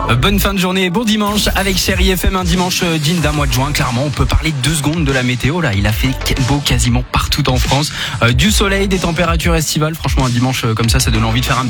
Bonne fin de journée et bon dimanche avec Chérie FM, un dimanche digne d'un mois de juin. Clairement, on peut parler 2 secondes de la météo. Là, il a fait beau quasiment partout en France. Du soleil, des températures estivales. Franchement, un dimanche comme ça donne envie de faire un